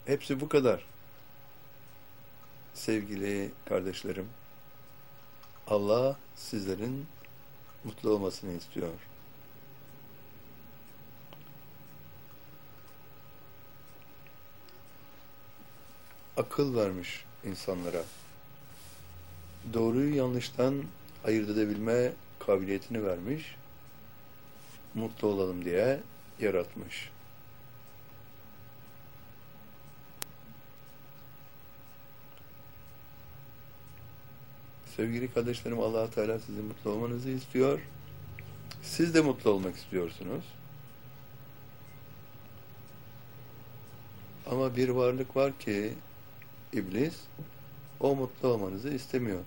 Hepsi bu kadar. Sevgili kardeşlerim, Allah sizlerin mutlu olmasını istiyor. Akıl vermiş insanlara. Doğruyu yanlıştan ayırt edebilme kabiliyetini vermiş. Mutlu olalım diye yaratmış. Sevgili kardeşlerim, Allah Teala sizin mutlu olmanızı istiyor. Siz de mutlu olmak istiyorsunuz. Ama bir varlık var ki İblis, o mutlu olmanızı istemiyor.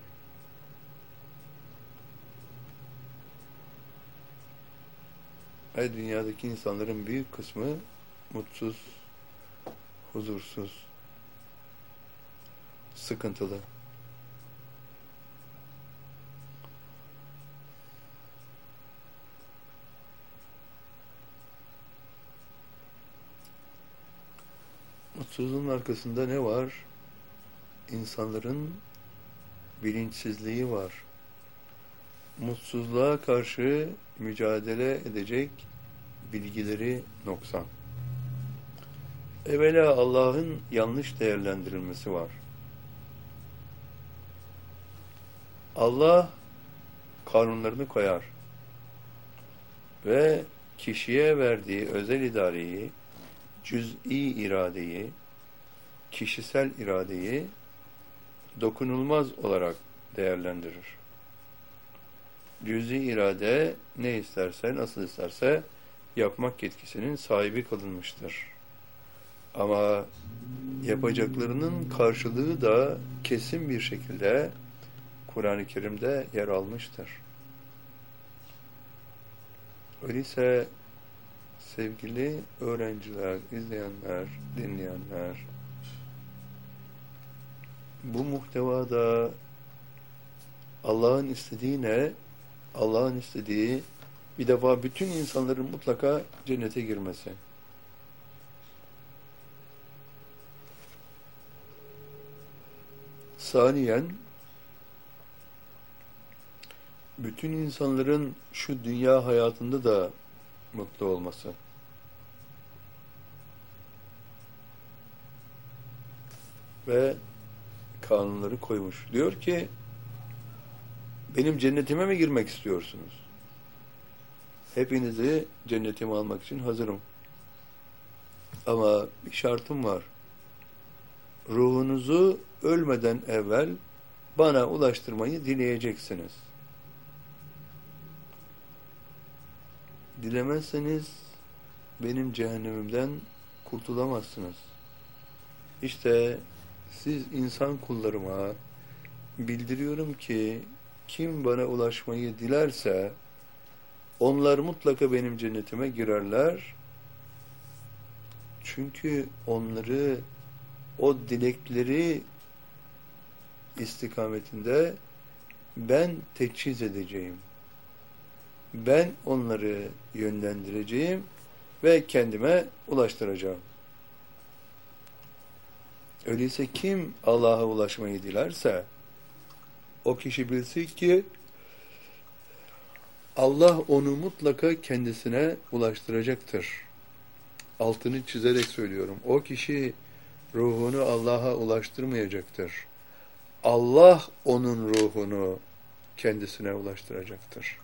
Dünyadaki insanların büyük kısmı mutsuz, huzursuz, sıkıntılı. Mutsuzluğun arkasında ne var? İnsanların bilinçsizliği var. Mutsuzluğa karşı mücadele edecek bilgileri noksan. Evvela Allah'ın yanlış değerlendirilmesi var. Allah kanunlarını koyar ve kişiye verdiği özel idareyi, cüz'i iradeyi, kişisel iradeyi dokunulmaz olarak değerlendirir. Cüz'i irade ne isterse, nasıl isterse yapmak yetkisinin sahibi kılınmıştır. Ama yapacaklarının karşılığı da kesin bir şekilde Kur'an-ı Kerim'de yer almıştır. Öyleyse sevgili öğrenciler, izleyenler, dinleyenler, bu muhtevada Allah'ın istediği ne? Allah'ın istediği bir defa bütün insanların mutlaka cennete girmesi. Saniyen, bütün insanların şu dünya hayatında da mutlu olması. Ve kanunları koymuş. Diyor ki, benim cennetime mi girmek istiyorsunuz? Hepinizi cennetime almak için hazırım. Ama bir şartım var. Ruhunuzu ölmeden evvel bana ulaştırmayı dileyeceksiniz. Dilemezseniz benim cehennemimden kurtulamazsınız. İşte siz insan kullarıma bildiriyorum ki kim bana ulaşmayı dilerse onlar mutlaka benim cennetime girerler. Çünkü onları o dilekleri istikametinde ben teçhiz edeceğim. Ben onları yönlendireceğim ve kendime ulaştıracağım. Öyleyse kim Allah'a ulaşmayı dilerse o kişi bilsin ki Allah onu mutlaka kendisine ulaştıracaktır. Altını çizerek söylüyorum. O kişi ruhunu Allah'a ulaştırmayacaktır. Allah onun ruhunu kendisine ulaştıracaktır.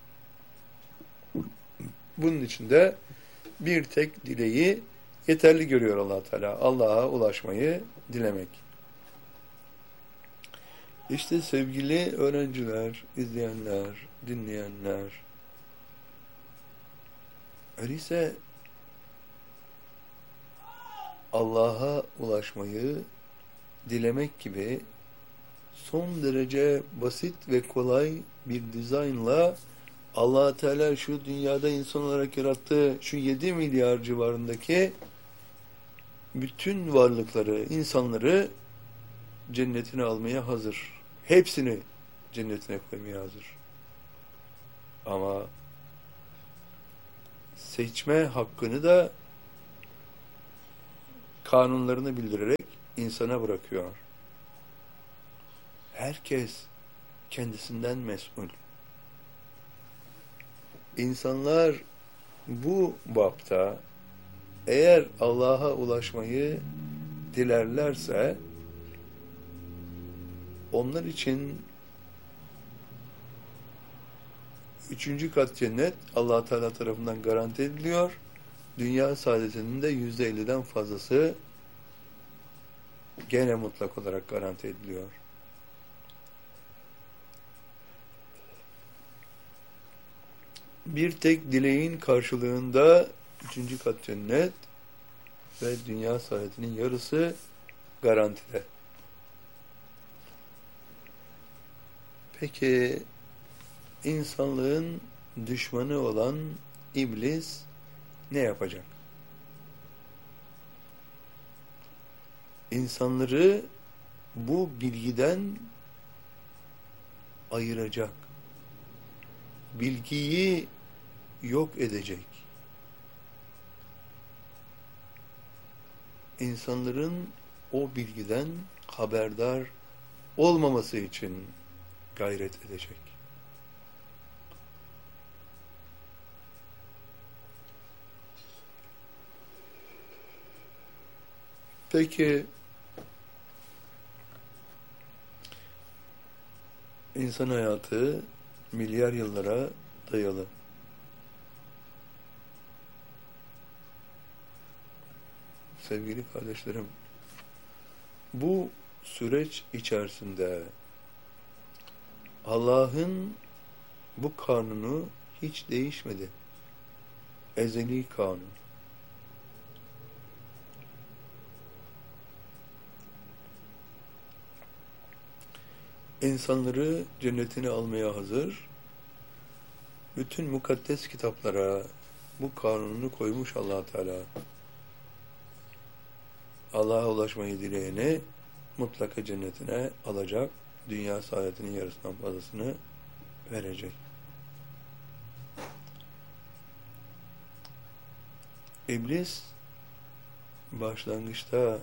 Bunun için de bir tek dileği yeterli görüyor Allah Teala. Allah'a ulaşmayı dilemek. İşte sevgili öğrenciler, izleyenler, dinleyenler, öyleyse Allah'a ulaşmayı dilemek gibi son derece basit ve kolay bir dizaynla Allah Teala şu dünyada insan olarak yarattığı şu 7 milyar civarındaki bütün varlıkları, insanları cennetine almaya hazır. Hepsini cennetine koymaya hazır. Ama seçme hakkını da kanunlarını bildirerek insana bırakıyor. Herkes kendisinden mesul. İnsanlar bu bapta eğer Allah'a ulaşmayı dilerlerse onlar için 3. kat cennet Allah Teala tarafından garanti ediliyor. Dünya saadetinin de %50'den fazlası gene mutlak olarak garanti ediliyor. Bir tek dileğin karşılığında 3. kat cennet ve dünya saadetinin yarısı garantide. Peki insanlığın düşmanı olan iblis ne yapacak? İnsanları bu bilgiden ayıracak. Bilgiyi yok edecek. İnsanların o bilgiden haberdar olmaması için gayret edecek. Peki insan hayatı milyar yıllara dayalı. Sevgili kardeşlerim, bu süreç içerisinde Allah'ın bu kanunu hiç değişmedi. Ezeli kanun. İnsanları cennetine almaya hazır. Bütün mukaddes kitaplara bu kanunu koymuş Allah Teala. Allah'a ulaşmayı dileyeni mutlaka cennetine alacak. Dünya saadetinin yarısından fazlasını verecek. İblis başlangıçta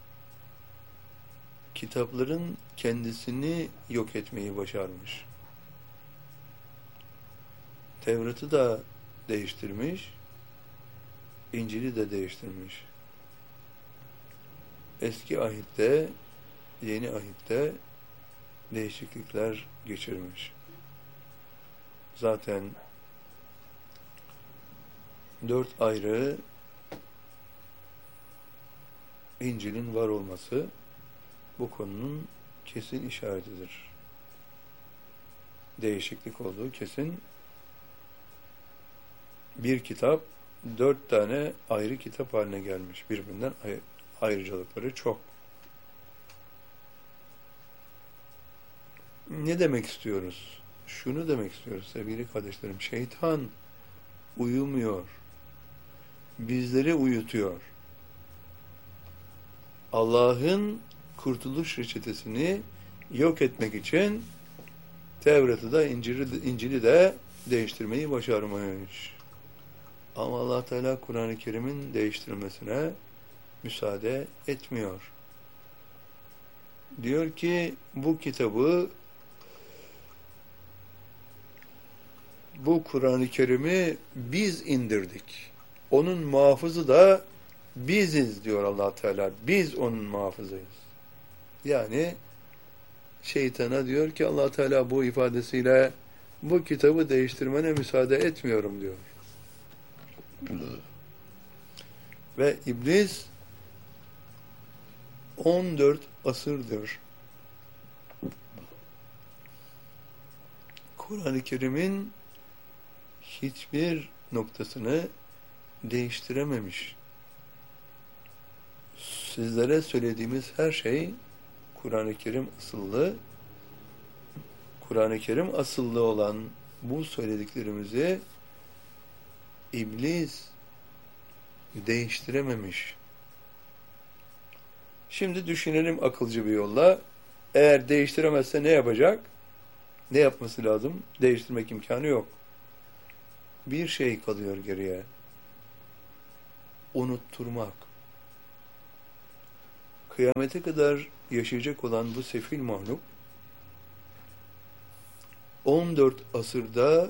kitapların kendisini yok etmeyi başarmış. Tevrat'ı da değiştirmiş, İncil'i de değiştirmiş. Eski ahitte, yeni ahitte değişiklikler geçirmiş. Zaten 4 ayrı İncil'in var olması bu konunun kesin işaretidir. Değişiklik olduğu kesin. Bir kitap 4 tane ayrı kitap haline gelmiş. Birbirinden ayrıcalıkları çok. Ne demek istiyoruz? Şunu demek istiyoruz sevgili kardeşlerim. Şeytan uyumuyor. Bizleri uyutuyor. Allah'ın kurtuluş reçetesini yok etmek için Tevrat'ı da İncil'i de değiştirmeyi başarmış. Ama Allah Teala Kur'an-ı Kerim'in değiştirilmesine müsaade etmiyor. Diyor ki bu kitabı, bu Kur'an-ı Kerim'i biz indirdik. Onun muhafızı da biziz diyor Allah Teala. Biz onun muhafızıyız. Yani şeytana diyor ki Allah Teala bu ifadesiyle bu kitabı değiştirmene müsaade etmiyorum diyor. Ve iblis 14 asırdır Kur'an-ı Kerim'in hiçbir noktasını değiştirememiş. Sizlere söylediğimiz her şey Kur'an-ı Kerim asıllı. Kur'an-ı Kerim asıllı olan bu söylediklerimizi iblis değiştirememiş. Şimdi düşünelim akılcı bir yolla. Eğer değiştiremezse ne yapacak? Ne yapması lazım? Değiştirmek imkanı yok. Bir şey kalıyor geriye. Unutturmak. kıyamete kadar yaşayacak olan bu sefil mahluk 14 asırda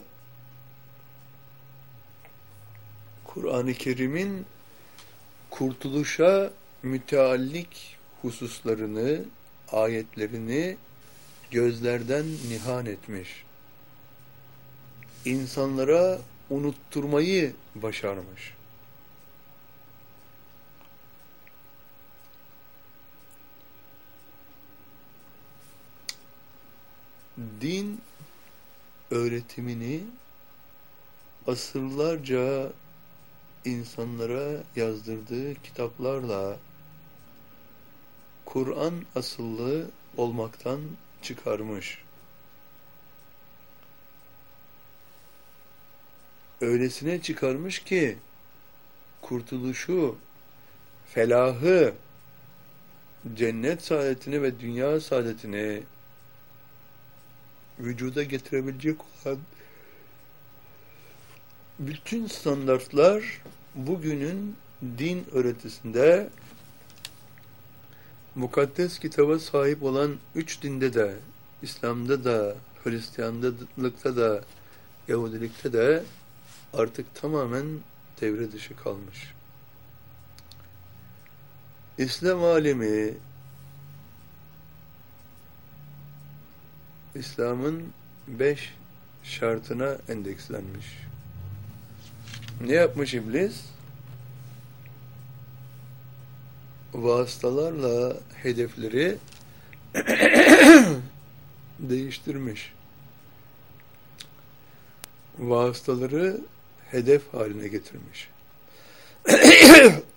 Kur'an-ı Kerim'in kurtuluşa müteallik hususlarını, ayetlerini gözlerden nihan etmiş. İnsanlara unutturmayı başarmış. Din öğretimini asırlarca insanlara yazdırdığı kitaplarla Kur'an asıllı olmaktan çıkarmış. Öylesine çıkarmış ki kurtuluşu, felahı, cennet saadetini ve dünya saadetini vücuda getirebilecek olan bütün standartlar bugünün din öğretisinde mukaddes kitaba sahip olan 3 dinde de, İslam'da da, Hristiyanlıkta da, Yahudilikte de artık tamamen devre dışı kalmış. İslam alemi, İslam'ın 5 şartına endekslenmiş. Ne yapmış iblis? Vasıtalarla hedefleri değiştirmiş. Vasıtaları hedef haline getirmiş.